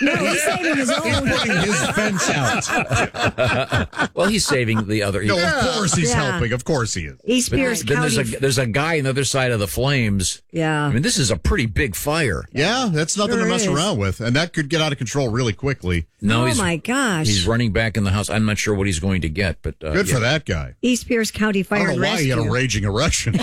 No, he's saving his own. He's putting his fence out. Well, he's saving the other. No, of course he's helping. Of course he is. East Pierce Then County. there's a guy on the other side of the flames. Yeah. I mean, this is a pretty big fire. Yeah, that's nothing Sure to mess is. around with. And that could get out of control really quickly. No, Oh, my gosh. He's running back in the house. I'm not sure what he's going to get, but Good for that guy. East Pierce County I Fire don't and know why he had a Rescue. raging erection.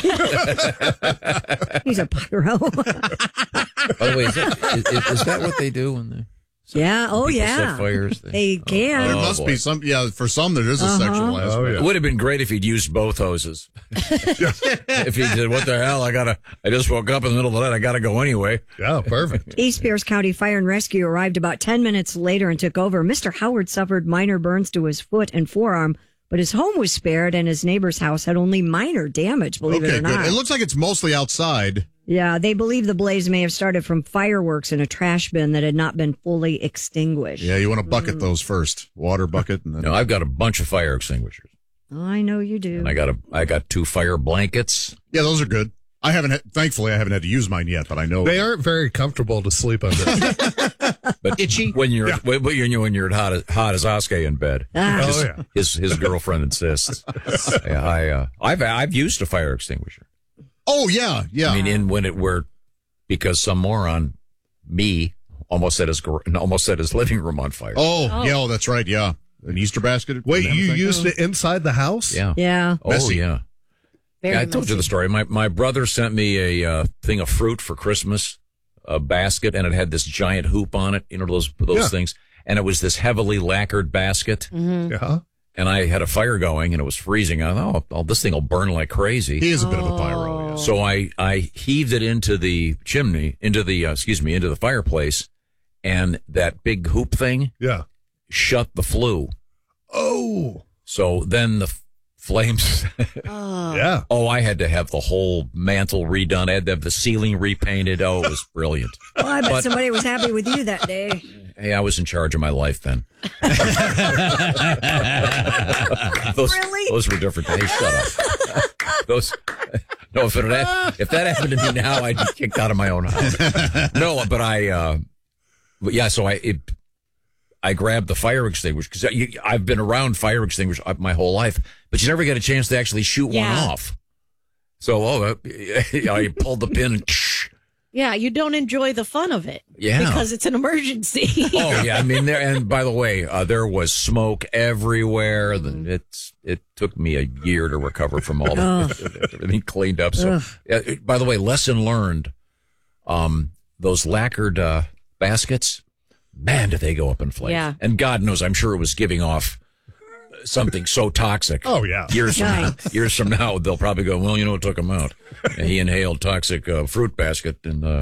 He's a pyro. By the way, is that what they do when they Yeah. Oh, people yeah. set fires? They can. There Oh, must boy. be some. Yeah, for some there is a sexual aspect. It would have been great if he'd used both hoses. If he said, "What the hell? I just woke up in the middle of the night. I gotta go anyway." Yeah, perfect. East Pierce County Fire and Rescue arrived about 10 minutes later and took over. Mr. Howard suffered minor burns to his foot and forearm, but his home was spared and his neighbor's house had only minor damage, believe it Okay, or not. good. It looks like it's mostly outside. Yeah, they believe the blaze may have started from fireworks in a trash bin that had not been fully extinguished. Yeah, you want to bucket those first. Water bucket. And then... No, I've got a bunch of fire extinguishers, I know you do. and I got 2 fire blankets. Yeah, those are good. Thankfully, I haven't had to use mine yet, but I know They aren't very comfortable to sleep under. But itchy when you're when you're hot as Oskay in bed. Oh, yeah. His girlfriend insists. Yeah, I've used a fire extinguisher. Oh yeah, yeah. I mean, because some moron, me, almost set his living room on fire. Yeah, that's right. Yeah, an Easter basket. Wait, and you everything? used it inside the house? Yeah. Yeah. Oh Messy. yeah. Very Yeah, I told you the story. My brother sent me a thing of fruit for Christmas, a basket, and it had this giant hoop on it. You know those things, and it was this heavily lacquered basket. Yeah. And I had a fire going, and it was freezing. I thought, oh, this thing will burn like crazy. He is a bit of a pyro. Yeah. So I heaved it into the chimney, into the fireplace, and that big hoop thing Yeah. shut the flue. Oh. So then the flames. Yeah. Oh, I had to have the whole mantle redone. I had to have the ceiling repainted. Oh, it was brilliant. Well, I bet somebody was happy with you that day. Hey, I was in charge of my life then. Those were different days. Shut up. No, if that happened to me now, I'd be kicked out of my own house. No, but yeah. So I grabbed the fire extinguisher because I've been around fire extinguishers my whole life, but you never get a chance to actually shoot one off. So, I pulled the pin and. Yeah, you don't enjoy the fun of it. Yeah. Because it's an emergency. Oh yeah, I mean and by the way, there was smoke everywhere. It took me a year to recover from all everything cleaned up. So, by the way, lesson learned. Those lacquered baskets, man, did they go up in flames? Yeah. And God knows, I'm sure it was giving off something so toxic. Oh, yeah. Years from now, they'll probably go, well, you know what took him out? And he inhaled toxic fruit basket, and now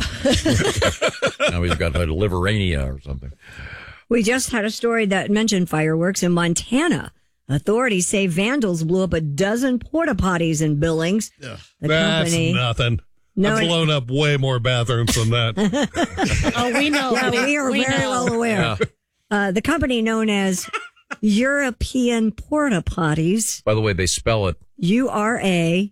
he's got liverania or something. We just had a story that mentioned fireworks in Montana. Authorities say vandals blew up a dozen porta potties in Billings. The That's company. nothing. No, I've blown up way more bathrooms than that. Oh, we know. Yeah, we are very well aware. The company known as European Porta Potties. By the way, they spell it. URAPEEEIN.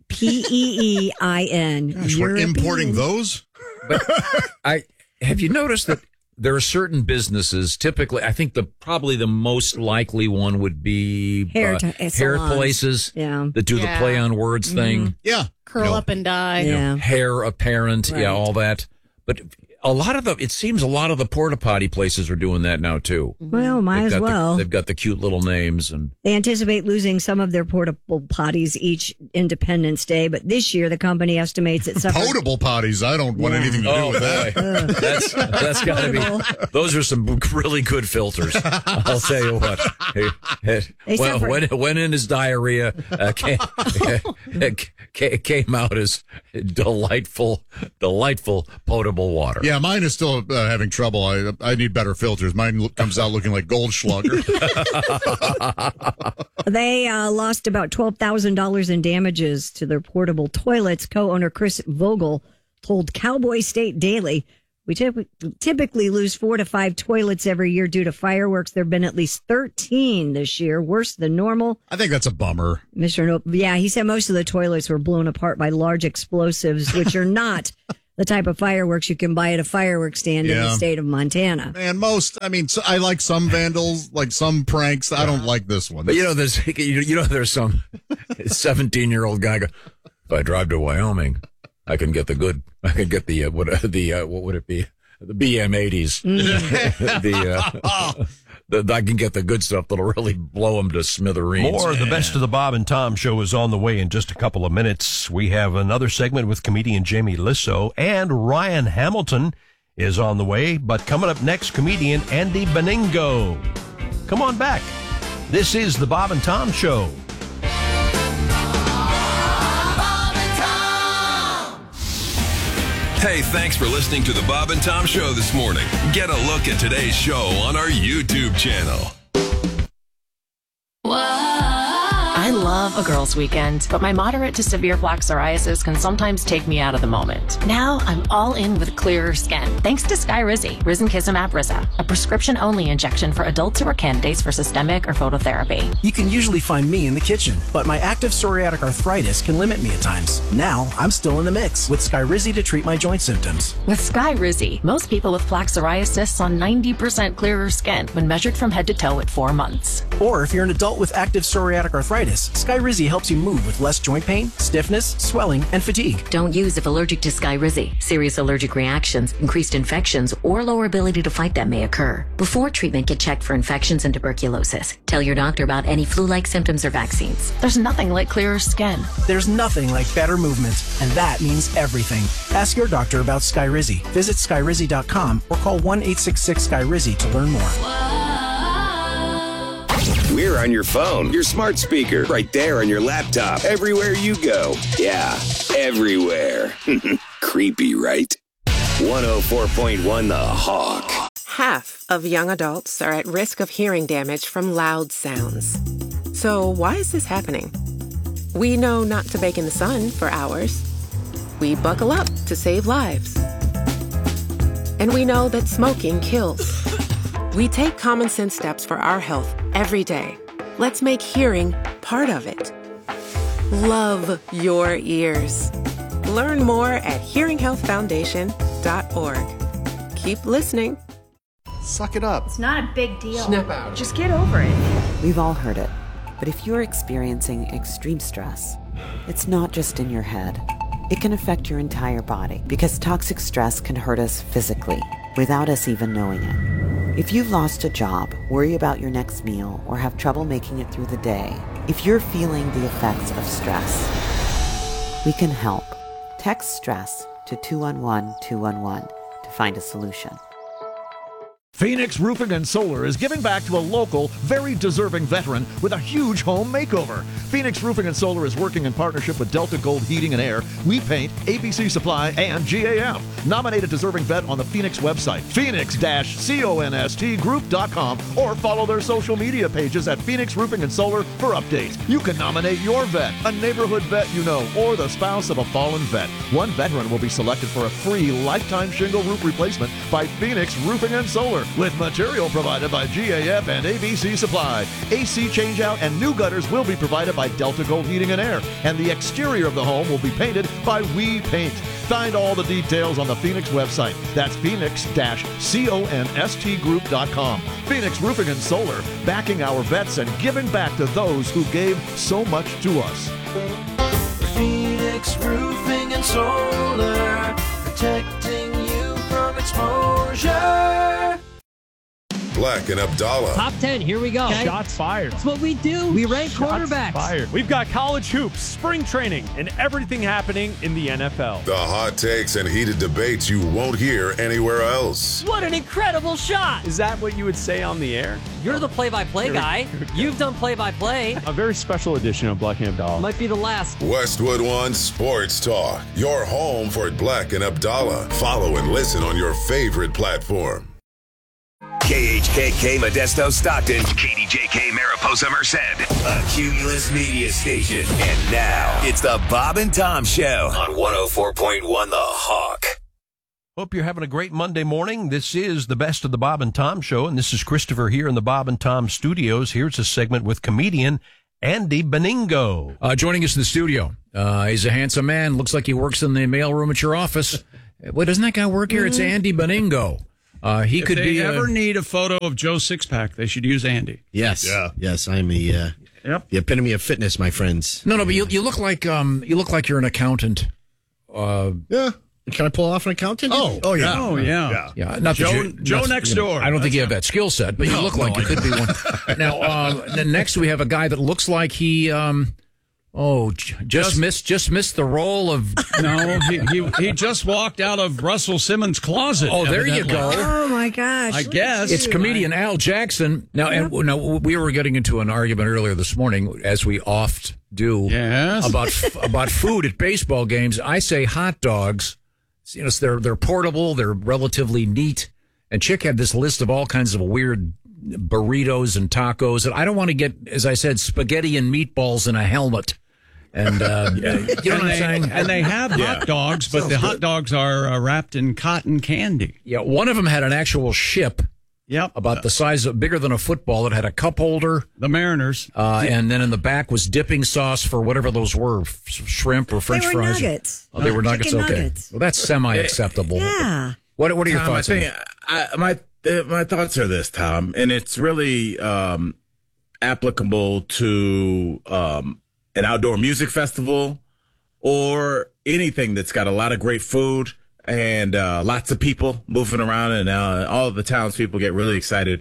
Gosh, we're importing those? But have you noticed that there are certain businesses, typically, I think probably the most likely one would be Hair salons. places that do the Yeah. play on words thing. Yeah. Curl up and die. Yeah. Hair apparent, Right. all that. But it seems a lot of the porta potty places are doing that now too. Well, might as well. They've got the cute little names, and They anticipate losing some of their portable potties each Independence Day, but this year the company estimates it suffered. Potable potties. I don't want anything to do with that. that's got to be. Those are some really good filters. I'll tell you what. When in his diarrhea came out as delightful potable water. Yeah, mine is still having trouble. I need better filters. Mine comes out looking like Goldschlager. They lost about $12,000 in damages to their portable toilets. Co-owner Chris Vogel told Cowboy State Daily, we typically lose 4 to 5 toilets every year due to fireworks. There have been at least 13 this year, worse than normal. I think that's a bummer. He said most of the toilets were blown apart by large explosives, which are not the type of fireworks you can buy at a fireworks stand in the Yeah. state of Montana. And I like some vandals, like some pranks. I don't like this one. But there's some 17-year-old guy go, if I drive to Wyoming, I can get the what would it be? The BM80s. I can get the good stuff that'll really blow them to smithereens. More of the Best of the Bob and Tom Show is on the way in just a couple of minutes. We have another segment with comedian Jamie Lissow, and Ryan Hamilton is on the way. But coming up next, comedian Andy Beningo. Come on back. This is the Bob and Tom Show. Hey, thanks for listening to the Bob and Tom Show this morning. Get a look at today's show on our YouTube channel. I love a girls' weekend, but my moderate to severe plaque psoriasis can sometimes take me out of the moment. Now I'm all in with clearer skin, thanks to Skyrizi, Risankizumab Riza, a prescription-only injection for adults who are candidates for systemic or phototherapy. You can usually find me in the kitchen, but my active psoriatic arthritis can limit me at times. Now I'm still in the mix with Skyrizi to treat my joint symptoms. With Skyrizi, most people with plaque psoriasis saw 90% clearer skin when measured from head to toe at 4 months. Or if you're an adult with active psoriatic arthritis, Skyrizi helps you move with less joint pain, stiffness, swelling, and fatigue. Don't use if allergic to Skyrizi. Serious allergic reactions, increased infections, or lower ability to fight them may occur. Before treatment, get checked for infections and tuberculosis. Tell your doctor about any flu-like symptoms or vaccines. There's nothing like clearer skin. There's nothing like better movement, and that means everything. Ask your doctor about Skyrizi. Visit Skyrizi.com or call 1-866-SKYRIZI to learn more. We're on your phone, your smart speaker, right there on your laptop, everywhere you go. Yeah, everywhere. Creepy, right? 104.1 The Hawk. Half of young adults are at risk of hearing damage from loud sounds. So why is this happening? We know not to bake in the sun for hours. We buckle up to save lives. And we know that smoking kills. We take common sense steps for our health every day. Let's make hearing part of it. Love your ears. Learn more at hearinghealthfoundation.org. Keep listening. Suck it up. It's not a big deal. Snap out. Just get over it. We've all heard it. But if you're experiencing extreme stress, it's not just in your head. It can affect your entire body because toxic stress can hurt us physically without us even knowing it. If you've lost a job, worry about your next meal, or have trouble making it through the day, if you're feeling the effects of stress, we can help. Text STRESS to 211-211 to find a solution. Phoenix Roofing and Solar is giving back to a local, very deserving veteran with a huge home makeover. Phoenix Roofing and Solar is working in partnership with Delta Gold Heating and Air, We Paint, ABC Supply, and GAM. Nominate a deserving vet on the Phoenix website, phoenix-constgroup.com, or follow their social media pages at Phoenix Roofing and Solar for updates. You can nominate your vet, a neighborhood vet you know, or the spouse of a fallen vet. One veteran will be selected for a free lifetime shingle roof replacement by Phoenix Roofing and Solar, with material provided by GAF and ABC Supply. AC changeout and new gutters will be provided by Delta Gold Heating and Air, and the exterior of the home will be painted by We Paint. Find all the details on the Phoenix website. That's phoenix-constgroup.com. Phoenix Roofing and Solar, backing our vets and giving back to those who gave so much to us. Phoenix Roofing and Solar, protecting you from exposure. Black and Abdallah. Top 10, here we go. Okay. Shots fired. That's what we do. We rank quarterbacks. Fired. We've got college hoops, spring training, and everything happening in the NFL. The hot takes and heated debates you won't hear anywhere else. What an incredible shot. Is that what you would say on the air? You're the play-by-play guy. You've done play-by-play. A very special edition of Black and Abdallah. Might be the last. Westwood One Sports Talk. Your home for Black and Abdallah. Follow and listen on your favorite platform. KHKK Modesto Stockton, KDJK Mariposa Merced, a Cumulus media station. And now it's the Bob and Tom Show on 104.1 The Hawk. Hope you're having a great Monday morning. This is the Best of the Bob and Tom Show, and this is Christopher here in the Bob and Tom studios. Here's a segment with comedian Andy Beningo. Joining us in the studio, he's a handsome man. Looks like he works in the mailroom at your office. What, doesn't that guy work here? It's Andy Beningo. He if could they be ever need a photo of Joe Sixpack, they should use Andy. Yes. Yes, I'm the epitome of fitness, my friends. No, but you look like you're an accountant. Yeah. Can I pull off an accountant? Oh yeah. Yeah, not Joe next door. I don't think you have that skill set, but you look like you could be one. Now, then next we have a guy that looks like he just missed the role of. No, he just walked out of Russell Simmons' closet. Oh, there you go. Oh my gosh! I guess it's comedian Al Jackson. Now, now we were getting into an argument earlier this morning, as we oft do, about food at baseball games. I say hot dogs. You know, they're portable, they're relatively neat. And Chick had this list of all kinds of weird burritos and tacos. And I don't want to get, as I said, spaghetti and meatballs in a helmet. And you know what I'm saying? And they have hot dogs, but the hot dogs are wrapped in cotton candy. Yeah, one of them had an actual ship. Yep. About the size of, bigger than a football. It had a cup holder. The Mariners. And then in the back was dipping sauce for whatever those were, shrimp or French they were fries. Nuggets. Oh, they were nuggets. Chicken Okay. nuggets. Well, that's semi-acceptable. Yeah. What are your Tom, thoughts? My thoughts are this, Tom, and it's really applicable to an outdoor music festival or anything that's got a lot of great food and lots of people moving around, and all of the townspeople get really excited.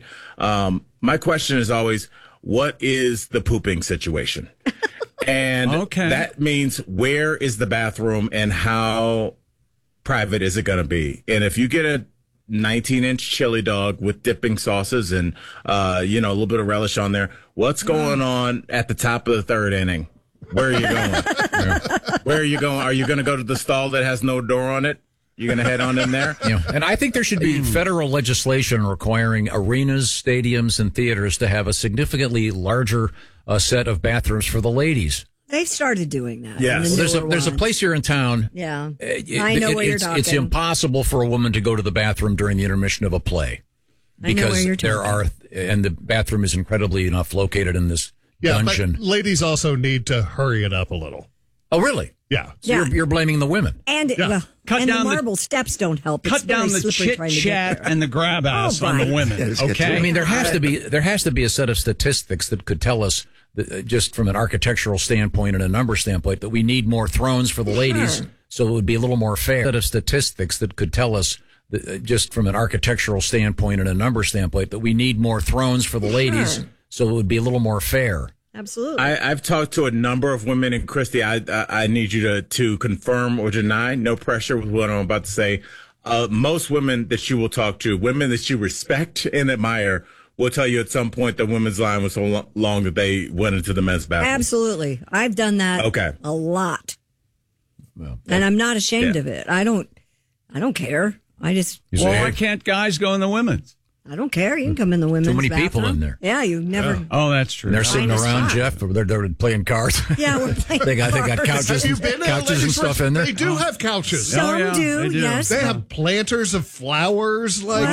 My question is always, what is the pooping situation? And that means, where is the bathroom and how private is it going to be? And if you get a 19-inch chili dog with dipping sauces and, a little bit of relish on there, what's going on at the top of the third inning? Where are you going? Where are you going? Are you going to go to the stall that has no door on it? You're going to head on in there? Yeah. And I think there should be federal legislation requiring arenas, stadiums, and theaters to have a significantly larger set of bathrooms for the ladies. They've started doing that. Yes. There's a place here in town. Yeah. I know where you're talking. It's impossible for a woman to go to the bathroom during the intermission of a play. Because and the bathroom is incredibly enough located in this dungeon. But ladies also need to hurry it up a little. Oh, really? Yeah. So you're blaming the women. And the marble steps don't help. Cut down the chit chat and the grab ass on the women. Okay. I mean, there has to be a set of statistics that could tell us, just from an architectural standpoint and a number standpoint, that we need more thrones for the ladies, so it would be a little more fair. A set of statistics that could tell us, just from an architectural standpoint and a number standpoint, that we need more thrones for the ladies, so it would be a little more fair. Absolutely. I've talked to a number of women, and Christy, I need you to confirm or deny. No pressure with what I'm about to say. Most women that you will talk to, women that you respect and admire, will tell you at some point the women's line was so long that they went into the men's bathroom. Absolutely. I've done that a lot. Well, and I'm not ashamed of it. I don't care. I just... why can't guys go in the women's? I don't care. You can come in the women's bathroom. Too many people in there. Yeah, you've never... Yeah. Oh, that's true. And they're sitting around, Jeff. They're playing cards. Yeah, we're playing they got couches, Have you been couches and stuff in there. They do have couches. Some do, yes. They have planters of flowers. Like,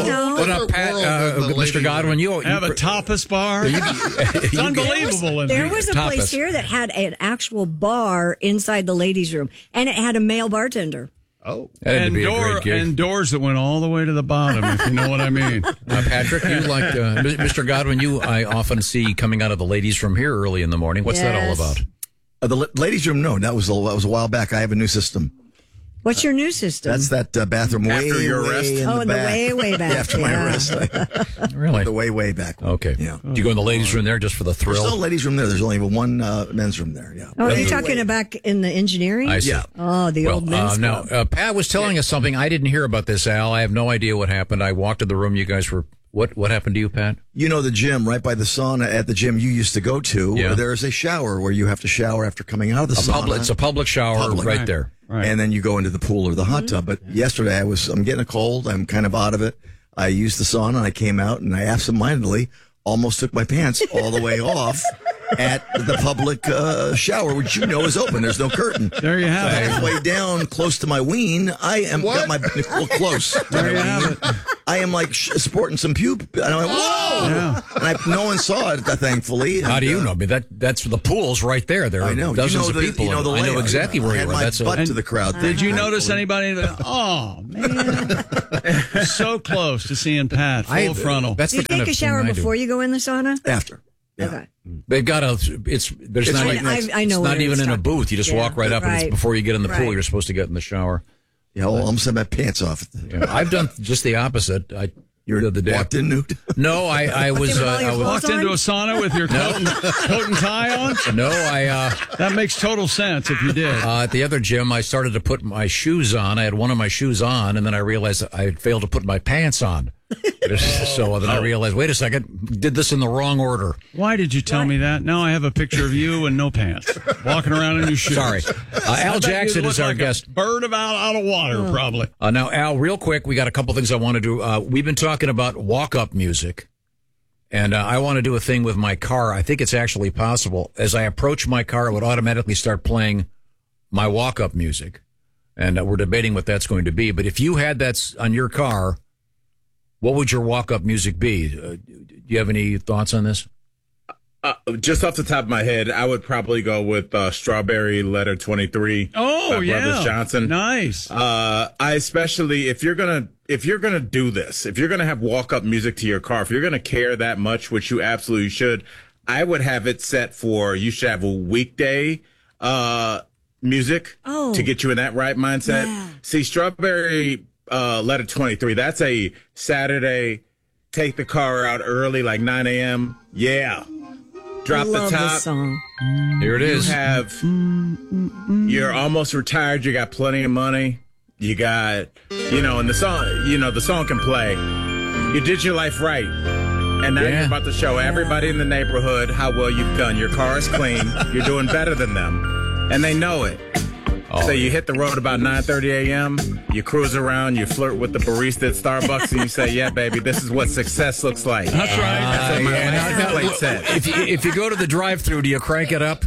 Mr. Godwin, you have a tapas bar. It's unbelievable. There was a place here that had an actual bar inside the ladies' room, and it had a male bartender. Oh, and doors that went all the way to the bottom, if you know what I mean. Patrick, you like Mr. Godwin? I often see coming out of the ladies' room here early in the morning. What's that all about? The ladies' room? No, that was a while back. I have a new system. What's your new system? That's that bathroom after your arrest. In the back. way back. After my arrest. Really? The way back. Okay. Yeah. Do you go in the ladies' room there just for the thrill? There's no ladies' room there. There's only one men's room there. Yeah. Oh, are you talking back in the engineering? I see. Yeah. Oh, the old men's club. Now, Pat was telling us something. I didn't hear about this, Al. I have no idea what happened. I walked to the room. You guys were... What happened to you, Pat? You know the gym, right by the sauna at the gym you used to go to, where there's a shower where you have to shower after coming out of the sauna. It's a public shower right there. Right. And then you go into the pool or the hot tub. But yesterday I'm getting a cold. I'm kind of out of it. I used the sauna and I came out and I absentmindedly almost took my pants all the way off at the public shower, which you know is open. There's no curtain. There you have it. Halfway down, close to my ween, I am got my close. There you have it. I am like sporting some pube. And I went, whoa! Yeah. And no one saw it, thankfully. How do you know? I mean, that's the pool's right there. There are I know. dozens You know of the- people. you know the I know layout. exactly where I you had were. my That's butt to the crowd. Did you notice anybody? Oh man, so close to seeing Pat full frontal. That's Do you the kind take of a shower thing I do. before you go in the sauna? After. Okay. They've got a. There's not. I know it's what not it even is, in a Tom. booth. You just Yeah. walk right up, and Right. it's before you get in the pool. Right. You're supposed to get in the shower. Yeah, well, I'm saying my pants off. Yeah, I've done just the opposite. You're the day. walked in nude? No, I was. I was Walked into a sauna with your coat and tie on? No, that makes total sense if you did. At the other gym, I started to put my shoes on. I had one of my shoes on, and then I realized I had failed to put my pants on. So then I realized, wait a second, did this in the wrong order. Why did you tell me that? Now I have a picture of you and no pants, walking around in your shoes. Sorry. Al Jackson is our guest. Bird out of water, probably. Now, Al, real quick, we got a couple things I want to do. We've been talking about walk-up music, and I want to do a thing with my car. I think it's actually possible. As I approach my car, it would automatically start playing my walk-up music, and we're debating what that's going to be. But if you had that on your car, what would your walk-up music be? Do you have any thoughts on this? Just off the top of my head, I would probably go with Strawberry Letter 23. Oh, by yeah. Brothers Johnson. Nice. I especially if you're gonna do this, if you're gonna have walk-up music to your car, if you're gonna care that much, which you absolutely should, I would have it set for you should have a weekday music to get you in that right mindset. Yeah. See, Strawberry Letter 23, that's a Saturday, take the car out early, like 9 a.m. Yeah. Drop Love the top. this song. Here it is. You're almost retired. You got plenty of money. You got, and the song can play. You did your life right. And now you're about to show everybody in the neighborhood how well you've done. Your car is clean. You're doing better than them. And they know it. So you hit the road about 9:30 a.m., you cruise around, you flirt with the barista at Starbucks, and you say, yeah, baby, this is what success looks like. That's right. That's what my license plate said. If you go to the drive-thru, do you crank it up?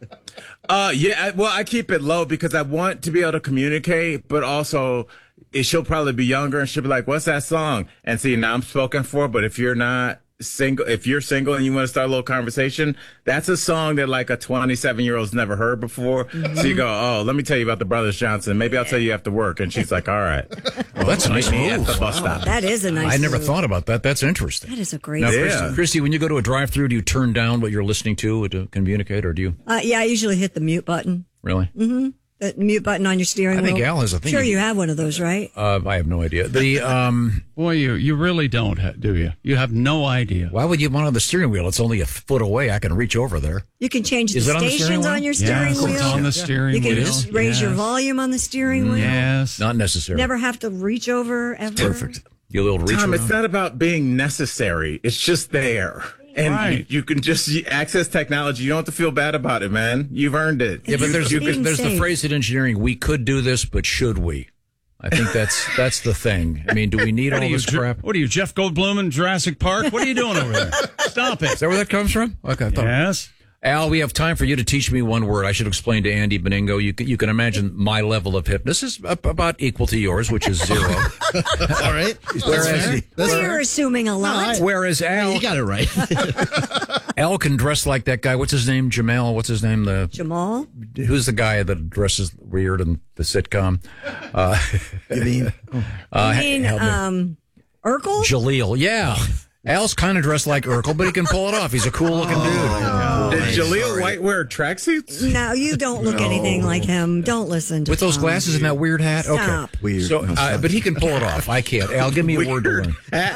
I keep it low because I want to be able to communicate, but also she'll probably be younger and she'll be like, what's that song? And see, now I'm spoken for, but if you're single and you want to start a little conversation, that's a song that like a 27-year-old's never heard before. Mm-hmm. So you go, oh, let me tell you about the Brothers Johnson. Maybe I'll tell you after work. And she's like, all right. Well, that's a nice meet me move. at the bus stop. That is a nice I never move. thought about that. That's interesting. That is a great Now, song. Christy, when you go to a drive-thru, do you turn down what you're listening to communicate, or do you? Yeah, I usually hit the mute button. Really? Mm-hmm. The mute button on your steering wheel. I think Al has a thing. Sure, you have one of those, right? I have no idea. Boy, you really don't, do you? You have no idea. Why would you want on the steering wheel? It's only a foot away. I can reach over there. You can change the Is it on the steering stations wheel? on your steering Yes, wheel. it's on the steering You can wheel. just raise your Yes. volume on the steering wheel. Yes. Not necessary. Never have to reach over ever. Perfect. You little reach Tom, around. it's not about being necessary. It's just there. And Right. you can just access technology. You don't have to feel bad about it, man. You've earned it. Yeah, but there's being the safe. phrase in engineering, we could do this, but should we? I think that's the thing. I mean, do we need all this crap? What are you, Jeff Goldblum in Jurassic Park? What are you doing over there? Stop it. Is that where that comes from? Okay. I thought- Yes. Al, we have time for you to teach me one word. I should explain to Andy Beningo. You can imagine my level of hipness is about equal to yours, which is 0. All right. Whereas, We're assuming a lot. whereas Al, You got it right. Al can dress like that guy. What's his name? Jamal. What's his name? Jamal? Who's the guy that dresses weird in the sitcom? You mean? I mean, help me. Urkel? Jaleel. Yeah. Al's kind of dressed like Urkel, but he can pull it off. He's a cool looking dude. Did Jaleel White wear tracksuits? No, you don't look anything like him. Don't listen to With those Tom. glasses and that weird hat? Stop. Okay. Weird. So, No, stop. but he can pull it off. I can't. Al, give me a word to learn.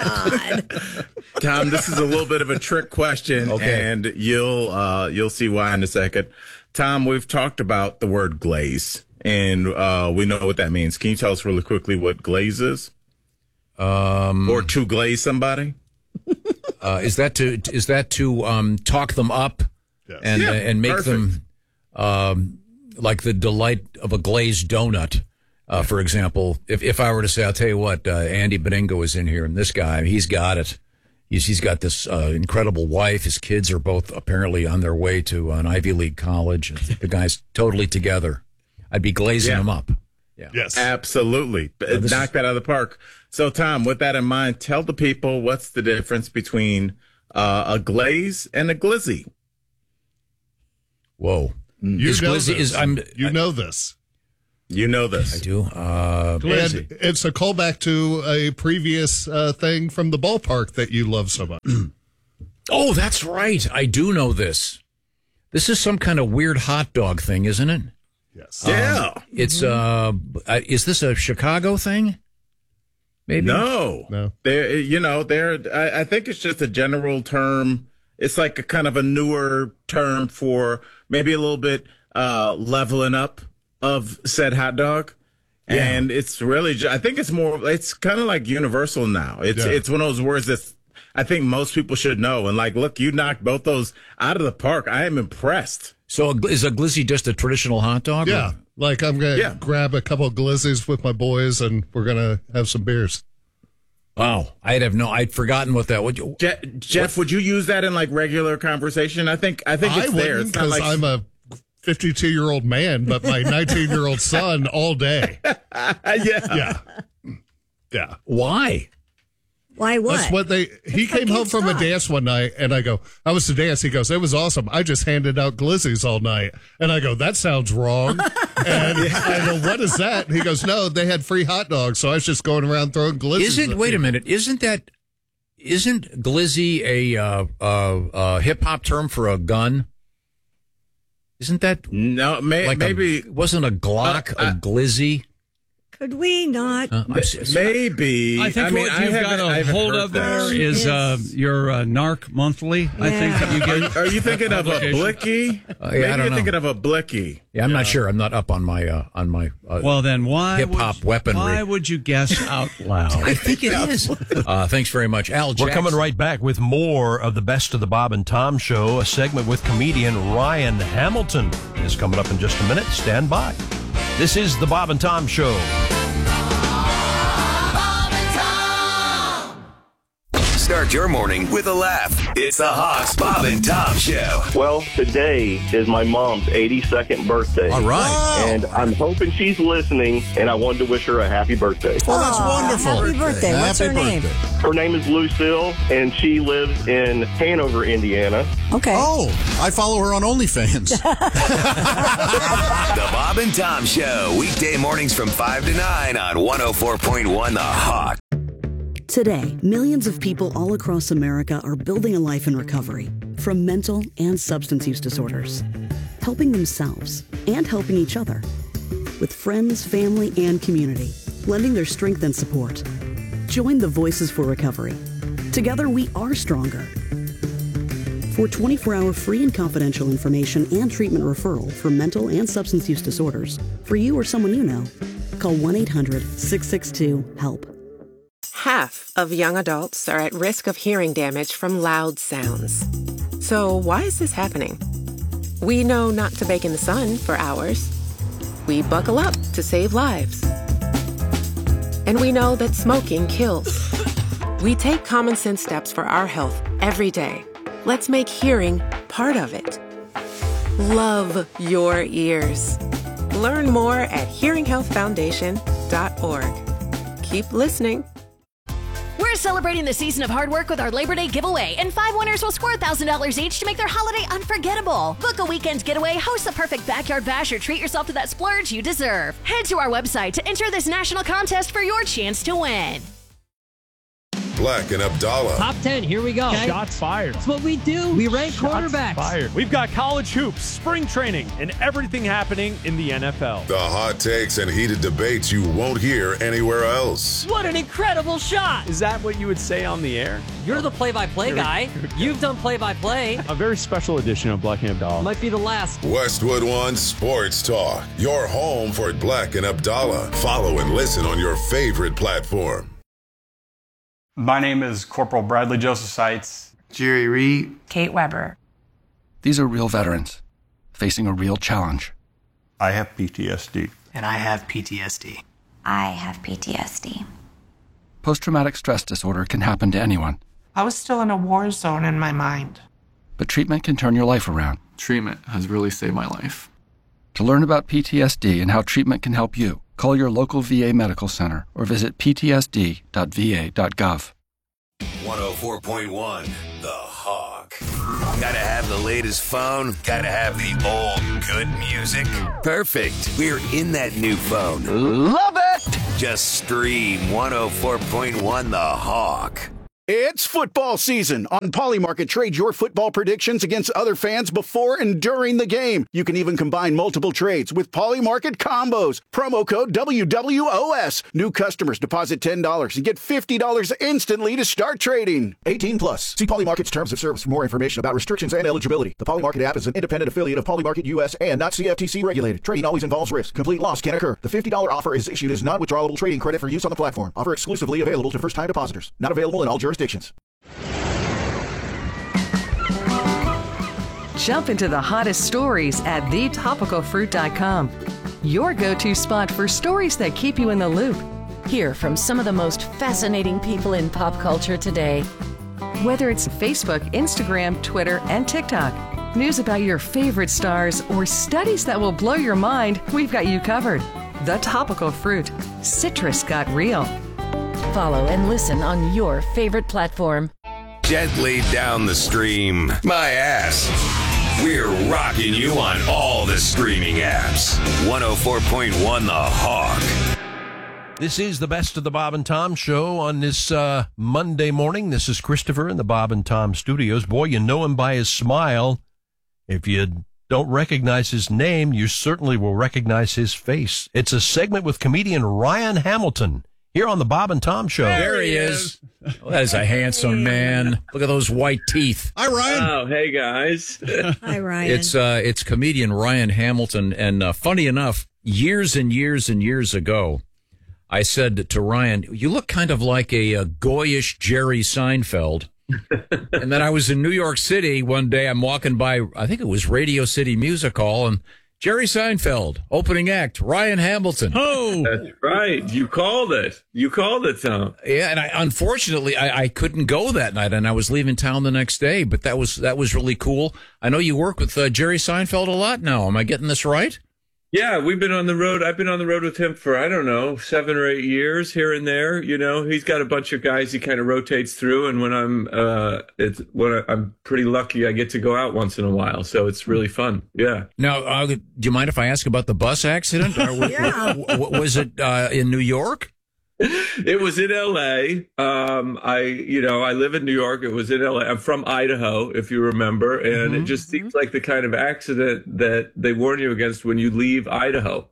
Tom, this is a little bit of a trick question, and you'll see why in a second. Tom, we've talked about the word glaze, and we know what that means. Can you tell us really quickly what glaze is? Or to glaze somebody? Is that to talk them up and make perfect. them like the delight of a glazed donut? For example, if I were to say, I'll tell you what, Andy Beningo is in here, and this guy, he's got it. He's got this incredible wife. His kids are both apparently on their way to an Ivy League college. The guy's totally together. I'd be glazing him up. Yeah. Yes, absolutely. Knock that out of the park. So, Tom, with that in mind, tell the people what's the difference between a glaze and a glizzy. Whoa. You know this. You know this. You know this. I do. And it's a callback to a previous thing from the ballpark that you love so much. Oh, that's right. I do know this. This is some kind of weird hot dog thing, isn't it? Yes. Yeah. It's is this a Chicago thing? Maybe. No. I think it's just a general term. It's like a kind of a newer term for maybe a little bit leveling up of said hot dog. Yeah. And it's really, I think it's kind of like universal now. It's one of those words that I think most people should know. And like, look, you knocked both those out of the park. I am impressed. So is a glizzy just a traditional hot dog? Yeah. Like I'm going to grab a couple of glizzies with my boys and we're going to have some beers. Wow. I'd forgotten what that would. Jeff, would you use that in like regular conversation? I think it's there. It's not because I'm a 52-year-old man, but my 19-year-old son all day. Yeah. Why? Why what? That's what he came home from a dance one night, and I go, I was to dance. He goes, it was awesome. I just handed out glizzies all night. And I go, that sounds wrong. And I go, what is that? And he goes, no, they had free hot dogs, so I was just going around throwing glizzies. Wait a minute. Isn't glizzy a hip-hop term for a gun? Isn't that? No, maybe. Wasn't a Glock a glizzy? Could we not? Maybe. I think what you've got a hold of there is your NARC monthly. I think that you get. Are you thinking of a blicky? Maybe you're thinking of a blicky. Yeah, I'm not sure. I'm not up on my well, then why hip hop weaponry? Why would you guess out loud? I think it is. Thanks very much, Al. We're coming right back with more of the Best of the Bob and Tom Show. A segment with comedian Ryan Hamilton is coming up in just a minute. Stand by. This is the Bob and Tom Show. Start your morning with a laugh. It's the Hawks Bob and Tom Show. Well, today is my mom's 82nd birthday. All right. Wow. And I'm hoping she's listening, and I wanted to wish her a happy birthday. Oh, that's wonderful. Happy birthday. What's her name? Her name is Lucille, and she lives in Hanover, Indiana. Okay. Oh, I follow her on OnlyFans. The Bob and Tom Show, weekday mornings from 5 to 9 on 104.1 The Hawk. Today, millions of people all across America are building a life in recovery from mental and substance use disorders, helping themselves and helping each other with friends, family, and community, lending their strength and support. Join the Voices for Recovery. Together, we are stronger. For 24-hour free and confidential information and treatment referral for mental and substance use disorders, for you or someone you know, call 1-800-662-HELP. Half of young adults are at risk of hearing damage from loud sounds. So why is this happening? We know not to bake in the sun for hours. We buckle up to save lives. And we know that smoking kills. We take common sense steps for our health every day. Let's make hearing part of it. Love your ears. Learn more at hearinghealthfoundation.org. Keep listening. We're celebrating the season of hard work with our Labor Day giveaway, and 5 winners will score $1,000 each to make their holiday unforgettable. Book a weekend getaway, host the perfect backyard bash, or treat yourself to that splurge you deserve. Head to our website to enter this national contest for your chance to win. Black and Abdallah. Top 10, here we go. Okay. Shots fired. That's what we do. We rank quarterbacks. Fired. We've got college hoops, spring training, and everything happening in the NFL. The hot takes and heated debates you won't hear anywhere else. What an incredible shot. Is that what you would say on the air? You're the play-by-play guy. You've done play-by-play. A very special edition of Black and Abdallah. Might be the last. Westwood One Sports Talk. Your home for Black and Abdallah. Follow and listen on your favorite platform. My name is Corporal Bradley Joseph Seitz. Jerry Reed. Kate Weber. These are real veterans facing a real challenge. I have PTSD. And I have PTSD. I have PTSD. Post-traumatic stress disorder can happen to anyone, I was still in a war zone in my mind. But treatment can turn your life around. Treatment has really saved my life. To learn about PTSD and how treatment can help you, call your local VA medical center or visit ptsd.va.gov. 104.1 The Hog. Gotta have the latest phone, gotta have the old good music. Perfect. We're in that new phone. Love it! Just stream 104.1 The Hog. It's football season. On Polymarket, trade your football predictions against other fans before and during the game. You can even combine multiple trades with Polymarket combos. Promo code WWOS. New customers deposit $10 and get $50 instantly to start trading. 18 plus. See Polymarket's terms of service for more information about restrictions and eligibility. The Polymarket app is an independent affiliate of Polymarket US and not CFTC regulated. Trading always involves risk. Complete loss can occur. The $50 offer is issued as non-withdrawable trading credit for use on the platform. Offer exclusively available to first-time depositors. Not available in all jurisdictions. Jump into the hottest stories at thetopicalfruit.com. Your go-to spot for stories that keep you in the loop. Hear from some of the most fascinating people in pop culture today. Whether it's Facebook, Instagram, Twitter, and TikTok, news about your favorite stars, or studies that will blow your mind, we've got you covered. The Topical Fruit. Citrus got real. Follow and listen on your favorite platform. Gently down the stream. My ass. We're rocking you on all the streaming apps. 104.1 The Hog. This is the best of the Bob and Tom show on this Monday morning. This is Christopher in the Bob and Tom studios. Boy, you know him by his smile. If you don't recognize his name, you certainly will recognize his face. It's a segment with comedian Ryan Hamilton here on the Bob and Tom show. There he is. Well, that is a handsome man. Look at those white teeth. Hi, Ryan. Oh, hey, guys. Hi, Ryan. It's comedian Ryan Hamilton. And funny enough, years and years and years ago, I said to Ryan, you look kind of like a goyish Jerry Seinfeld. And then I was in New York City one day. I'm walking by, I think it was Radio City Music Hall, and Jerry Seinfeld, opening act, Ryan Hamilton. Oh, that's right. You called it. You called it, Tom. Yeah, and unfortunately, I couldn't go that night, and I was leaving town the next day. But that was really cool. I know you work with Jerry Seinfeld a lot now. Am I getting this right? Yeah, we've been on the road. I've been on the road with him for, 7 or 8 years here and there. You know, he's got a bunch of guys he kind of rotates through. And when I'm pretty lucky, I get to go out once in a while. So it's really fun. Yeah. Now, do you mind if I ask about the bus accident? Yeah. Was it in New York? It was in L.A. I live in New York. It was in L.A. I'm from Idaho, if you remember. And it just seems like the kind of accident that they warn you against when you leave Idaho.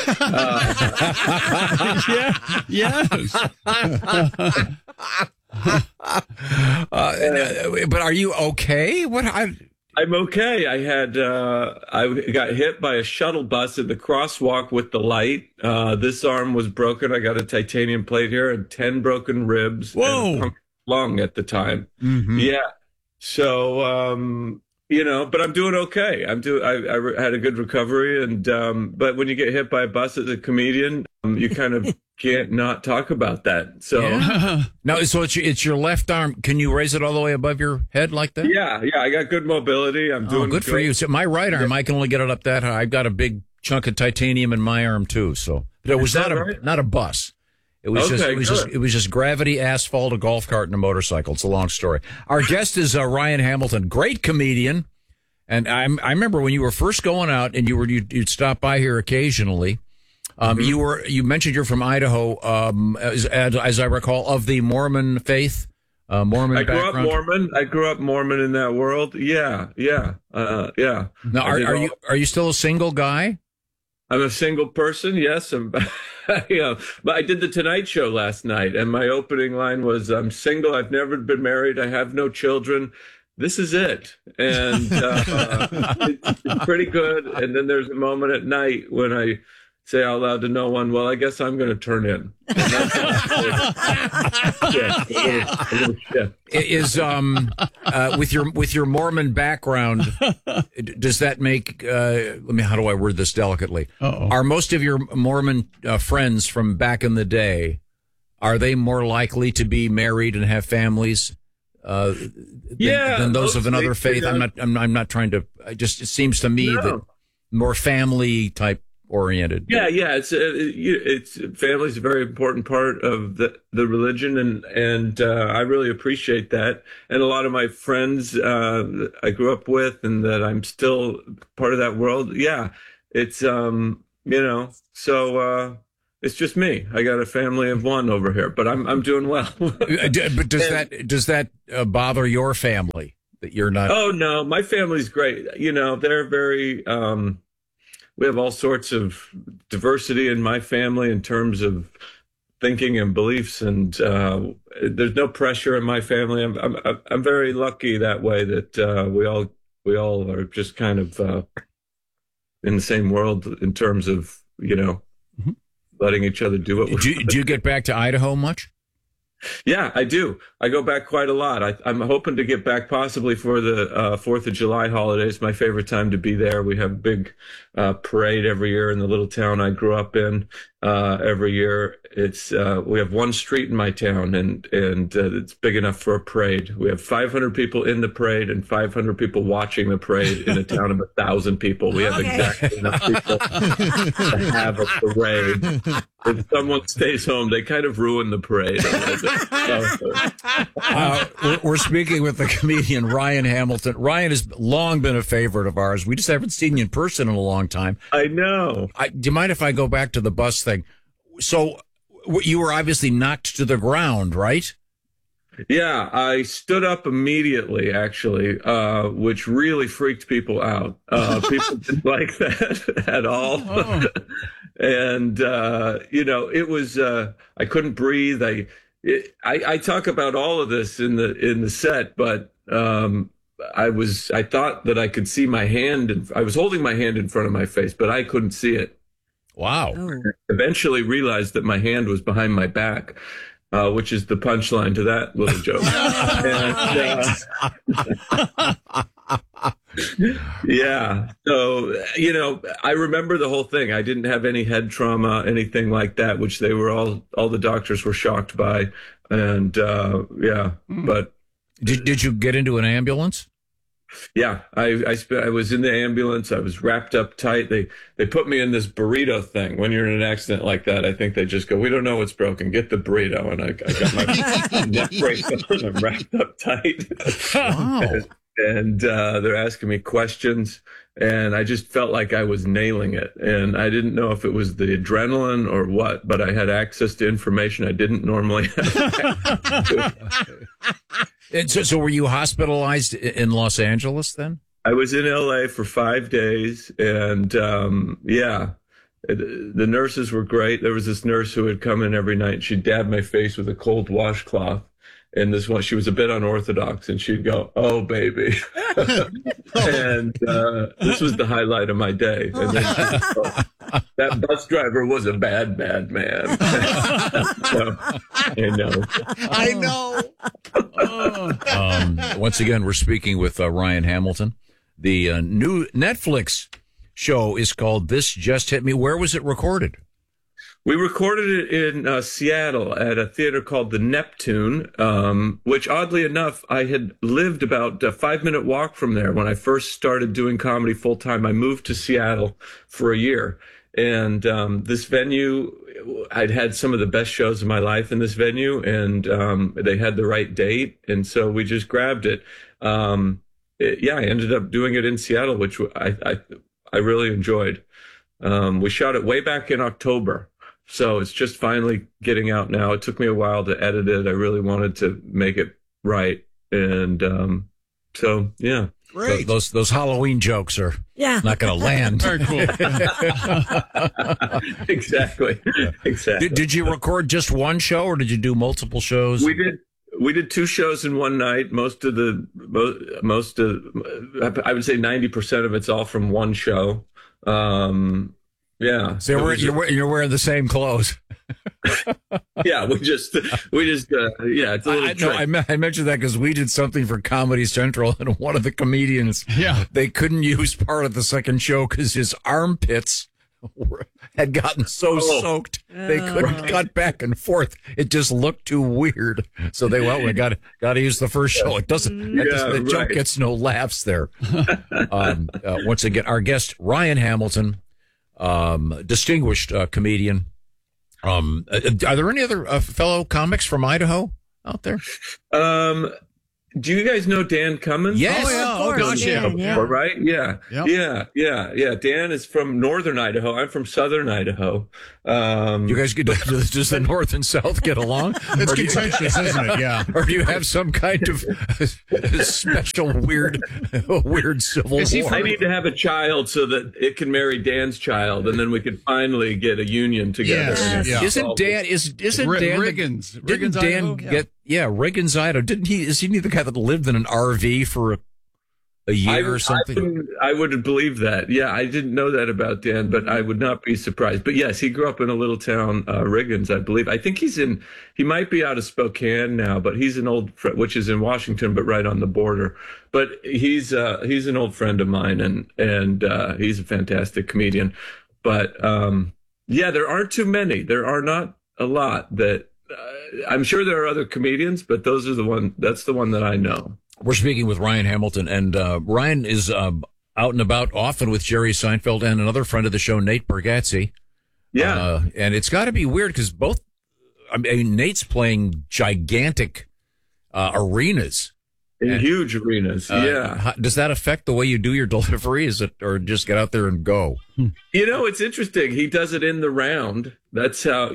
But are you okay? I'm okay. I got hit by a shuttle bus at the crosswalk with the light. This arm was broken. I got a titanium plate here and 10 broken ribs. Whoa. And lung at the time. Mm-hmm. Yeah. So, but I'm doing okay. I had a good recovery. And, but when you get hit by a bus as a comedian, you kind of can't not talk about that. So now, so it's your left arm. Can you raise it all the way above your head like that? Yeah. I got good mobility. I'm doing good for you. So my right arm, I can only get it up that high. I've got a big chunk of titanium in my arm too. So but it was not a bus. It was just gravity, asphalt, a golf cart, and a motorcycle. It's a long story. Our guest is Ryan Hamilton, great comedian. And I remember when you were first going out, and you'd stop by here occasionally. You mentioned you're from Idaho, as I recall, of the Mormon faith, Mormon background. I grew up Mormon in that world. Yeah. Now, are you still a single guy? I'm a single person. Yes. But I did the Tonight Show last night, and my opening line was, "I'm single. I've never been married. I have no children. This is it." And it's pretty good. And then there's a moment at night when I say out loud to no one, "Well, I guess I'm going to turn in." Is with your Mormon background, does that make? How do I word this delicately? Are most of your Mormon friends from back in the day, are they more likely to be married and have families than those of another faith. I'm not trying to. It seems to me that more family type oriented. Yeah. It's family's a very important part of the religion, and I really appreciate that. And a lot of my friends I grew up with, and that I'm still part of that world. Yeah, it's so. It's just me. I got a family of one over here, but I'm doing well. But does that bother your family that you're not? Oh no, my family's great. They're very. We have all sorts of diversity in my family in terms of thinking and beliefs, and there's no pressure in my family. I'm very lucky that way that we all are just kind of in the same world in terms of letting each other do what we do you get back to Idaho much? Yeah, I do. I go back quite a lot. I'm hoping to get back possibly for the 4th of July holidays. My favorite time to be there. We have a big parade every year in the little town I grew up in. Every year, we have one street in my town, and it's big enough for a parade. We have 500 people in the parade and 500 people watching the parade in a town of 1,000 people. We have exactly enough people to have a parade. If someone stays home, they kind of ruin the parade. We're speaking with the comedian Ryan Hamilton. Ryan has long been a favorite of ours. We just haven't seen you in person in a long time. I know. Do you mind if I go back to the bus thing? So you were obviously knocked to the ground, right? Yeah, I stood up immediately, actually, which really freaked people out. People didn't like that at all. Oh. And, it was, I couldn't breathe. I talk about all of this in the set, but, I thought that I could see my hand, and I was holding my hand in front of my face, but I couldn't see it. Wow. Oh. Eventually realized that my hand was behind my back, which is the punchline to that little joke. Yeah. So, I remember the whole thing. I didn't have any head trauma, anything like that, which they were all the doctors were shocked by. And, but. Did you get into an ambulance? Yeah, I was in the ambulance. I was wrapped up tight. They put me in this burrito thing. When you're in an accident like that, I think they just go, "We don't know what's broken. Get the burrito." And I got my neck brace on. I'm wrapped up tight. Wow. And they're asking me questions, and I just felt like I was nailing it. And I didn't know if it was the adrenaline or what, but I had access to information I didn't normally have. And so were you hospitalized in Los Angeles then? I was in LA for 5 days, and the nurses were great. There was this nurse who would come in every night, and she'd dab my face with a cold washcloth. And this one, she was a bit unorthodox, and she'd go, "Oh, baby." And this was the highlight of my day. And then she'd go, "That bus driver was a bad man." So, I know. Once again, we're speaking with Ryan Hamilton. The new Netflix show is called This Just Hit Me. Where was it recorded? We recorded it in Seattle at a theater called the Neptune, which oddly enough, I had lived about a 5-minute walk from there when I first started doing comedy full time. I moved to Seattle for a year. And this venue, I'd had some of the best shows of my life in this venue, and they had the right date. And so we just grabbed it. I ended up doing it in Seattle, which I really enjoyed. We shot it way back in October. So it's just finally getting out now. It took me a while to edit it. I really wanted to make it right. And yeah. Great. Those Halloween jokes are not going to land. Very cool. Exactly. Exactly. Did you record just one show, or did you do multiple shows? We did 2 shows in one night. Most of I would say 90% of it's all from one show. Yeah. So you're wearing the same clothes. Yeah, we just it's a little I mentioned that because we did something for Comedy Central, and one of the comedians, they couldn't use part of the second show because his armpits had gotten so soaked they couldn't cut back and forth. It just looked too weird. So we got to use the first show. The joke gets no laughs there. Once again, our guest Ryan Hamilton, distinguished comedian. Are there any other fellow comics from Idaho out there? Do you guys know Dan Cummins? Yes. Oh, gosh, yeah. Right? Yeah. Yep. Yeah. Dan is from northern Idaho. I'm from southern Idaho. You guys does the North and South get along? It's contentious, isn't it? Yeah. Or do you have some kind of special weird civil war? I need to have a child so that it can marry Dan's child, and then we could finally get a union together. Yes. Yeah. Isn't Dan Riggins? Didn't Dan Idaho? get Riggins, Idaho? Didn't he? Is he the guy that lived in an RV for a year or something? I would believe that. Yeah, I didn't know that about Dan, but I would not be surprised. But yes, he grew up in a little town, Riggins, I believe. I think he might be out of Spokane now, but he's an old friend, which is in Washington, but right on the border. But he's an old friend of mine, and he's a fantastic comedian. But there aren't too many. There are not a lot that. I'm sure there are other comedians, but that's the one that I know. We're speaking with Ryan Hamilton, and Ryan is out and about often with Jerry Seinfeld and another friend of the show, Nate Bargatze. Yeah. And it's got to be weird because Nate's playing gigantic arenas. In huge arenas, yeah. Does that affect the way you do your delivery? Or just get out there and go? It's interesting. He does it in the round. That's how,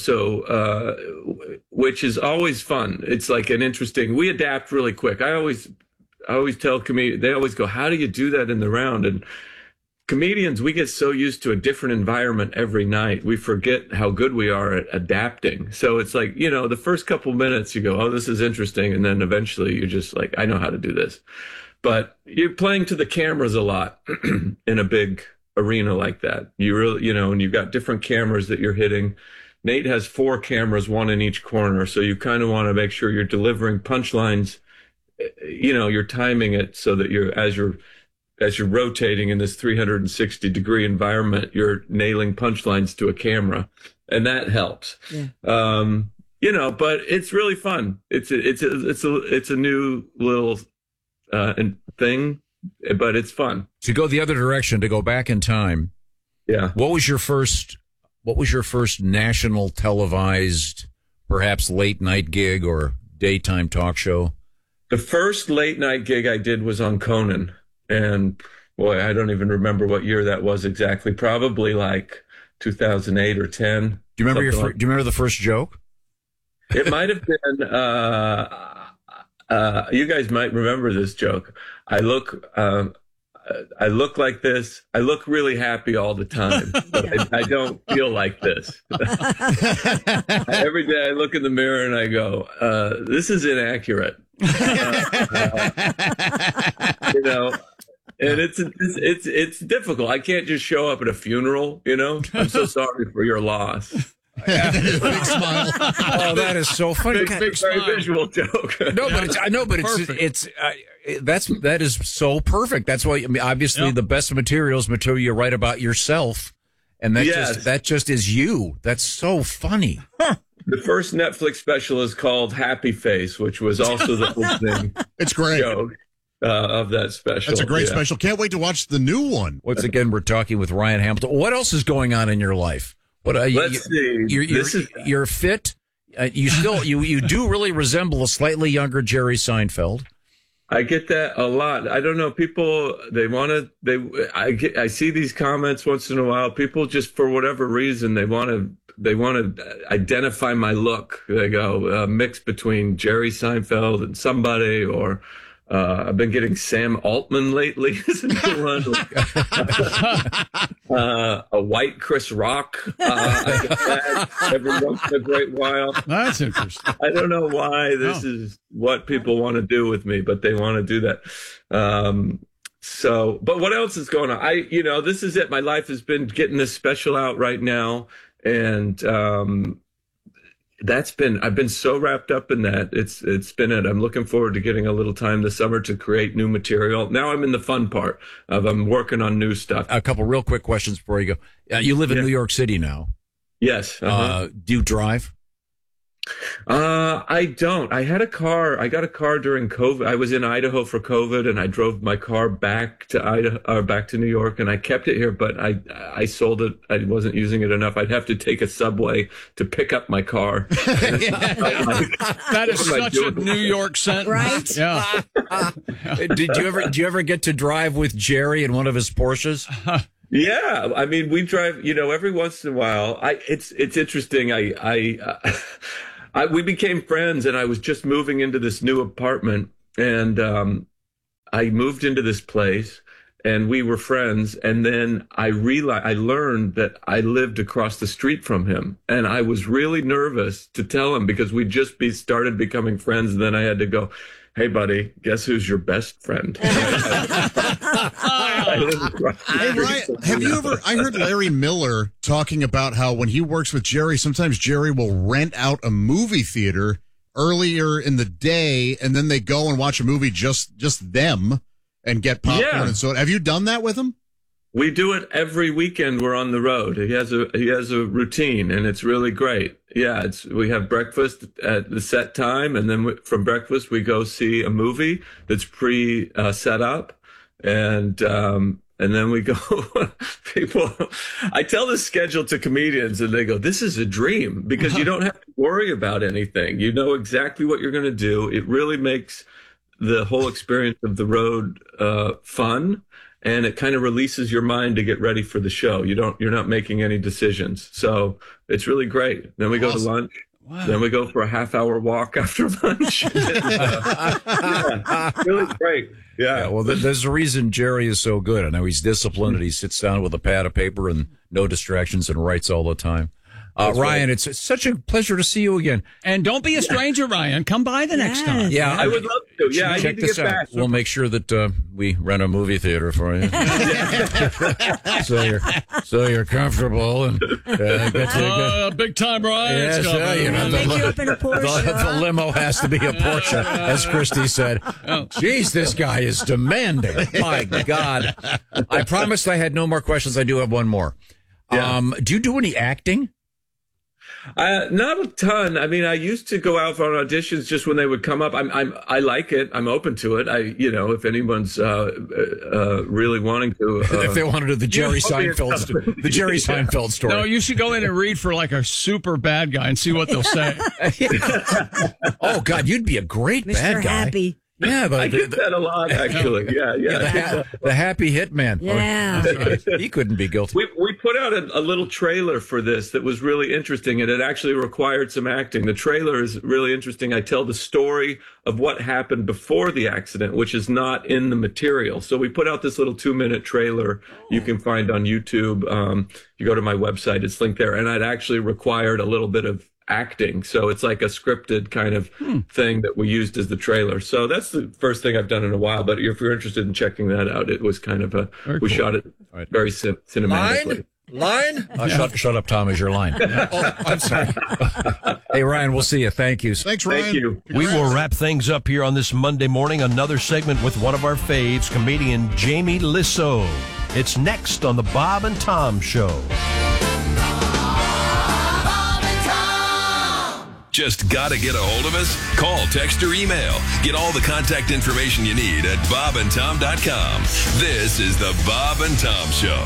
which is always fun. It's like we adapt really quick. I always tell comedians, they always go, how do you do that in the round? And comedians, we get so used to a different environment every night. We forget how good we are at adapting. So it's like, the first couple minutes you go, oh, this is interesting. And then eventually you're just like, I know how to do this. But you're playing to the cameras a lot in a big arena like that. You really, and you've got different cameras that you're hitting. Nate has 4 cameras, one in each corner. So you kind of want to make sure you're delivering punchlines, you're timing it so that as you're rotating in this 360-degree environment, you're nailing punchlines to a camera, and that helps. Yeah. But it's really fun. It's a new little thing, but it's fun. To go the other direction, to go back in time. Yeah. What was your first national televised, perhaps late night gig or daytime talk show? The first late night gig I did was on Conan. And boy, I don't even remember what year that was exactly. Probably like 2008 or 10. Do you remember the first joke? It might have been. You guys might remember this joke. I look like this. I look really happy all the time, but I don't feel like this. Every day I look in the mirror and I go, "This is inaccurate." And it's difficult. I can't just show up at a funeral, I'm so sorry for your loss. Big smile. Oh, that is so funny. Big very visual joke. That is so perfect. That's why, obviously the best material is material you write about yourself. And that just is you. That's so funny. The first Netflix special is called Happy Face, which was also the opening It's great. joke of that special. That's a great special. Can't wait to watch the new one. Once again, we're talking with Ryan Hamilton. What else is going on in your life? Let's see. You're fit. You still you do really resemble a slightly younger Jerry Seinfeld. I get that a lot. I don't know. People, I see these comments once in a while. People just, for whatever reason, they want to identify my look. They go, mix between Jerry Seinfeld and somebody, or, I've been getting Sam Altman lately. A white Chris Rock. I get that every once in a great while. That's interesting. I don't know why this is what people want to do with me, but they want to do that. But what else is going on? This is it. My life has been getting this special out right now. And, I've been so wrapped up in that. It's been it. I'm looking forward to getting a little time this summer to create new material. Now I'm in the fun part of I'm working on new stuff. A couple real quick questions before you go. You live in New York City now. Yes. Do you drive? I don't. I had a car. I got a car during COVID. I was in Idaho for COVID, and I drove my car back to Idaho or back to New York, and I kept it here, but I sold it. I wasn't using it enough. I'd have to take a subway to pick up my car. That is such a New York sentence, right? Yeah. Did you ever get to drive with Jerry in one of his Porsches? Yeah, I mean, we drive, every once in a while. It's interesting. We became friends, and I was just moving into this new apartment, and I moved into this place, and we were friends. And then I learned that I lived across the street from him, and I was really nervous to tell him because we just started becoming friends. And then I had to go, "Hey, buddy, guess who's your best friend?" Hey, Ryan, have you ever? I heard Larry Miller talking about how when he works with Jerry, sometimes Jerry will rent out a movie theater earlier in the day, and then they go and watch a movie just them and get popcorn and soda. Have you done that with him? We do it every weekend. We're on the road. He has a routine, and it's really great. Yeah, we have breakfast at the set time, and then from breakfast we go see a movie that's set up, and then we go. I tell this schedule to comedians, and they go, "This is a dream," because you don't have to worry about anything. You know exactly what you're going to do. It really makes the whole experience of the road fun. And it kind of releases your mind to get ready for the show. You're not making any decisions. So it's really great. Then we go to lunch. Wow. Then we go for a half-hour walk after lunch. Really great. Yeah. Well, there's a reason Jerry is so good. I know he's disciplined and he sits down with a pad of paper and no distractions and writes all the time. Ryan, it's such a pleasure to see you again. And don't be a stranger, Ryan. Come by the next time. Yeah, I would love to. Yeah, I check need to this get out. back. We'll make sure that we rent a movie theater for you, so you're comfortable and big time, Ryan. Yes, the limo has to be a Porsche, as Christy said. Jeez, this guy is demanding. My God! I promised I had no more questions. I do have one more. Yeah. Do you do any acting? Not a ton. I mean, I used to go out for auditions just when they would come up. I like it. I'm open to it. If anyone's really wanting to, if they want to do the Jerry Seinfeld story. No, you should go in and read for like a super bad guy and see what they'll say. Oh God, you'd be a great Mr. bad guy. Happy. Yeah, but I get that a lot, actually. Yeah. The happy hitman. Yeah. He couldn't be guilty. We put out a little trailer for this that was really interesting, and it actually required some acting. The trailer is really interesting. I tell the story of what happened before the accident, which is not in the material. So we put out this little 2-minute trailer you can find on YouTube. You go to my website, it's linked there. And it actually required a little bit of acting, so it's like a scripted kind of thing that we used as the trailer. So that's the first thing I've done in a while, but if you're interested in checking that out, it was kind of shot it very cinematically. Line? Shut up, Tom, is your line. Oh, I'm sorry. Hey, Ryan, we'll see you. Thank you. Thanks, Ryan. Thank you. We will wrap things up here on this Monday morning. Another segment with one of our faves, comedian Jamie Lissow. It's next on the Bob and Tom Show. Just gotta get a hold of us? Call, text, or email. Get all the contact information you need at bobandtom.com. This is the Bob and Tom Show.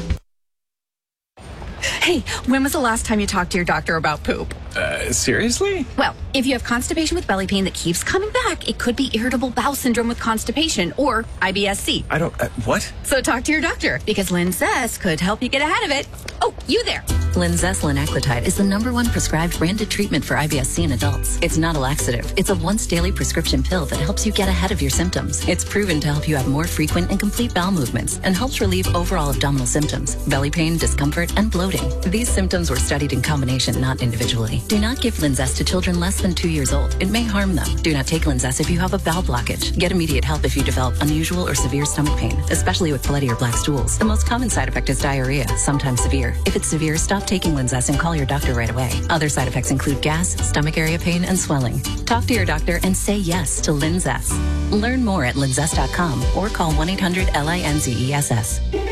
Hey, when was the last time you talked to your doctor about poop? Seriously? Well, if you have constipation with belly pain that keeps coming back, it could be irritable bowel syndrome with constipation or IBS-C. I don't... what? So talk to your doctor, because Linzess could help you get ahead of it. Oh, you there. Linzess linaclotide is the #1 prescribed branded treatment for IBS-C in adults. It's not a laxative. It's a once-daily prescription pill that helps you get ahead of your symptoms. It's proven to help you have more frequent and complete bowel movements and helps relieve overall abdominal symptoms, belly pain, discomfort, and bloating. These symptoms were studied in combination, not individually. Do not give Linzess to children less than 2 years old. It may harm them. Do not take Linzess if you have a bowel blockage. Get immediate help if you develop unusual or severe stomach pain, especially with bloody or black stools. The most common side effect is diarrhea, sometimes severe. If it's severe, stop Stop taking Linzess and call your doctor right away. Other side effects include gas, stomach area pain, and swelling. Talk to your doctor and say yes to Linzess. Learn more at linzess.com or call 1-800-LINZESS.